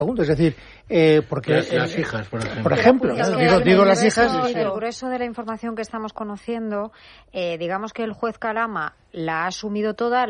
Es decir, porque las hijas, por ejemplo, digo las hijas. El grueso de la información que estamos conociendo, digamos que el juez Calama la ha asumido toda,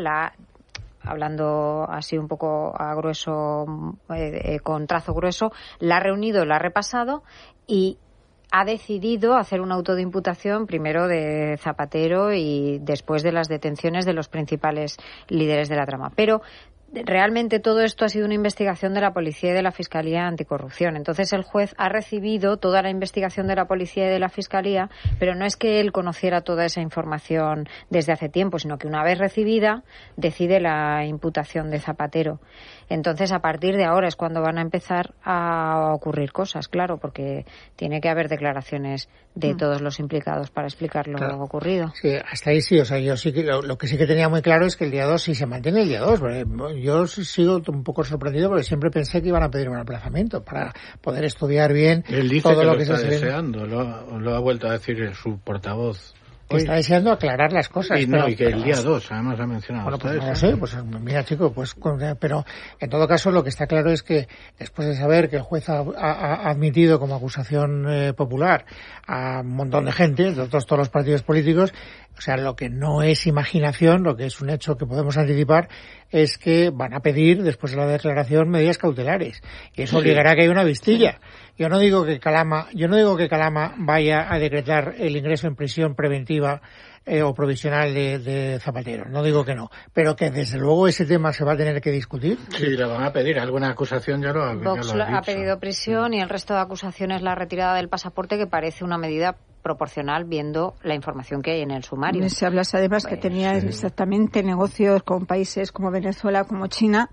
hablando así un poco a grueso, con trazo grueso, la ha reunido, la ha repasado y ha decidido hacer un auto de imputación primero de Zapatero y después de las detenciones de los principales líderes de la trama. Pero realmente todo esto ha sido una investigación de la Policía y de la Fiscalía Anticorrupción. Entonces el juez ha recibido toda la investigación de la Policía y de la Fiscalía, pero no es que él conociera toda esa información desde hace tiempo, sino que una vez recibida decide la imputación de Zapatero. Entonces a partir de ahora es cuando van a empezar a ocurrir cosas, claro, porque tiene que haber declaraciones de todos los implicados para explicar lo ocurrido. Sí, hasta ahí sí, o sea, yo sí que lo que sí que tenía muy claro es que el día 2 sí se mantiene el día 2. Yo sigo un poco sorprendido porque siempre pensé que iban a pedir un aplazamiento para poder estudiar bien Él dice todo que lo que está se deseando, lo ha vuelto a decir su portavoz. Que está deseando aclarar las cosas. Y que el día 2, además ha mencionado. Bueno, pues no lo sé, pues mira chico, pero en todo caso lo que está claro es que después de saber que el juez ha admitido como acusación popular a un montón de gente, entre otros todos los partidos políticos, o sea, lo que no es imaginación, lo que es un hecho que podemos anticipar, es que van a pedir, después de la declaración, medidas cautelares. Y eso obligará a que haya una vistilla. Yo no digo que Calama vaya a decretar el ingreso en prisión preventiva o provisional de Zapatero. No digo que no. Pero que desde luego ese tema se va a tener que discutir. Sí, le van a pedir alguna acusación, ya lo ha Vox dicho. ha pedido prisión y el resto de acusaciones la retirada del pasaporte, que parece una medida proporcional viendo la información que hay en el sumario. Se habla además que tenía exactamente negocios con países como Venezuela, como China,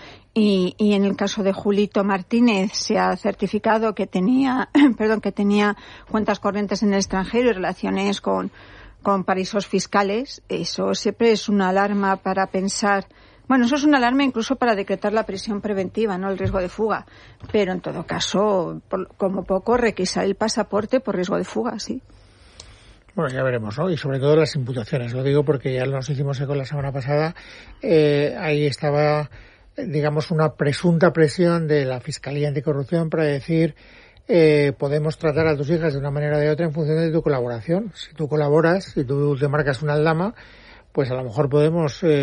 y en el caso de Julito Martínez se ha certificado que tenía cuentas corrientes en el extranjero y relaciones con paraísos fiscales. Eso siempre es una alarma para pensar. Bueno, eso es una alarma incluso para decretar la prisión preventiva, no el riesgo de fuga. Pero en todo caso, como poco, requisar el pasaporte por riesgo de fuga, sí. Bueno, ya veremos, ¿no? Y sobre todo las imputaciones. Lo digo porque ya nos hicimos eco la semana pasada. Ahí estaba, digamos, una presunta presión de la Fiscalía Anticorrupción para decir podemos tratar a tus hijas de una manera o de otra en función de tu colaboración. Si tú colaboras, si tú te marcas una aldama, pues a lo mejor podemos, por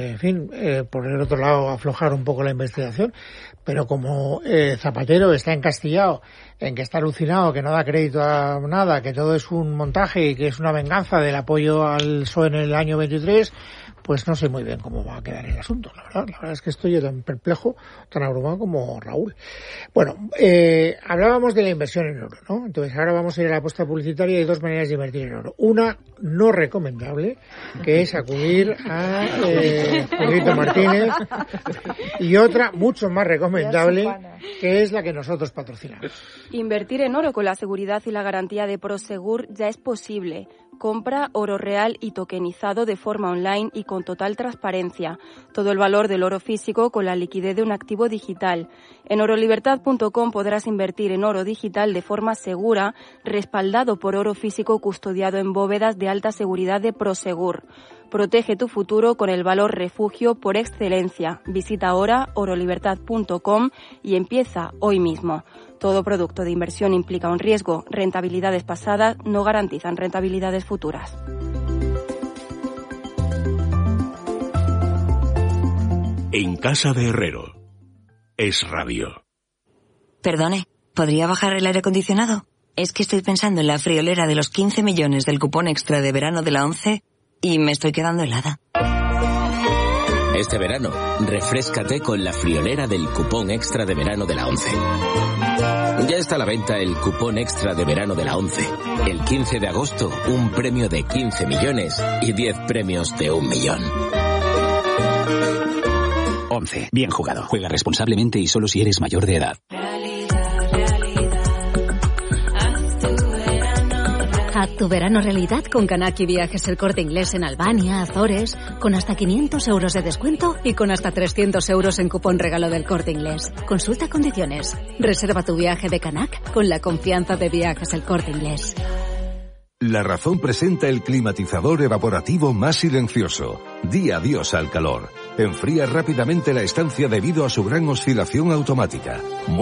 el otro lado, aflojar un poco la investigación. Pero como Zapatero está encastillado en que está alucinado, que no da crédito a nada, que todo es un montaje y que es una venganza del apoyo al PSOE en el año 23, pues no sé muy bien cómo va a quedar el asunto, la verdad. La verdad es que estoy tan perplejo, tan abrumado como Raúl. Bueno, hablábamos de la inversión en oro, ¿no? Entonces ahora vamos a ir a la apuesta publicitaria. Hay dos maneras de invertir en oro. Una no recomendable, que es acudir a Julito Martínez, y otra mucho más recomendable, que es la que nosotros patrocinamos. Invertir en oro con la seguridad y la garantía de Prosegur ya es posible. Compra oro real y tokenizado de forma online y con total transparencia. Todo el valor del oro físico con la liquidez de un activo digital. En orolibertad.com podrás invertir en oro digital de forma segura, respaldado por oro físico custodiado en bóvedas de alta seguridad de Prosegur. Protege tu futuro con el valor refugio por excelencia. Visita ahora orolibertad.com y empieza hoy mismo. Todo producto de inversión implica un riesgo. Rentabilidades pasadas no garantizan rentabilidades futuras. En casa de Herrero. Es radio. Perdone, ¿podría bajar el aire acondicionado? Es que estoy pensando en la friolera de los 15 millones del cupón extra de verano de la ONCE y me estoy quedando helada. Este verano, refréscate con la friolera del cupón extra de verano de la ONCE. Ya está a la venta el cupón extra de verano de la ONCE. El 15 de agosto, un premio de 15 millones y 10 premios de 1 millón. ONCE. Bien jugado. Juega responsablemente y solo si eres mayor de edad. Haz tu verano realidad con Kanaki Viajes El Corte Inglés en Albania, Azores, con hasta 500 euros de descuento y con hasta 300 euros en cupón regalo del Corte Inglés. Consulta condiciones. Reserva tu viaje de Canac con la confianza de Viajes El Corte Inglés. La Razón presenta el climatizador evaporativo más silencioso. Di adiós al calor. enfría rápidamente la estancia debido a su gran oscilación automática.